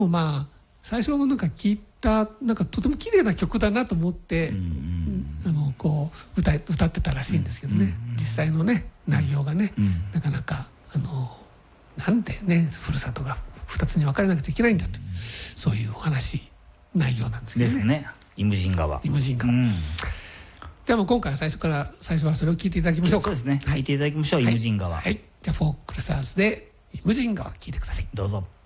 まあ最初なんか聞いたなんかとても綺麗な曲だなと思って、こう歌ってたらしいんですけどね、実際のね内容がね、なかなかなんでねふるさとが2つに分かれなくちゃいけないんだと、そういうお話内容なんですけどね。 ですね。イムジン川。 イムジン川。では今回は最初はそれを聞いていただきましょうか。 そうですね。聞いていただきましょう。イムジン川。 はい。じゃあフォークルサーズでイムジン川聞いてください。 どうぞ。